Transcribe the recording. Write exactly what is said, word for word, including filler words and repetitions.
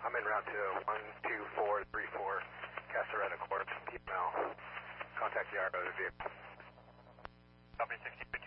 I'm in route two, one two four three four, Caserta Court, P M L. Contact the R O to vehicle. Copy, sixty.